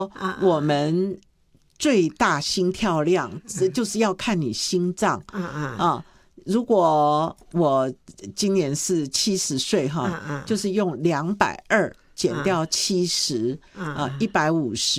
我们最大心跳量就是要看你心脏如果我今年是70岁就是用220减掉70，150